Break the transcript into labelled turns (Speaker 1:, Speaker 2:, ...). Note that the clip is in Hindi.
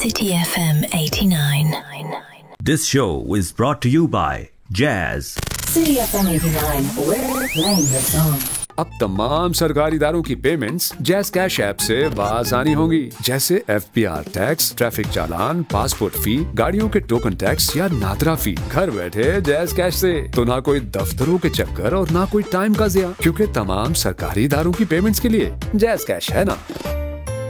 Speaker 1: City FM 89.
Speaker 2: This show is brought to you by Jazz.
Speaker 1: City FM 89. We're playing your song.
Speaker 3: अब तमाम सरकारी इदारों की पेमेंट्स जैज कैश ऐप से आसानी होंगी, जैसे FPR टैक्स, ट्रैफिक चालान, पासपोर्ट फी, गाड़ियों के टोकन टैक्स या नात्रा फी। घर बैठे जैज कैश से तो ना कोई दफ्तरों के चक्कर और ना कोई टाइम का ज़िया, क्योंकि तमाम सरकारी इदारों की पेमेंट्स के लिए जैज कैश है ना।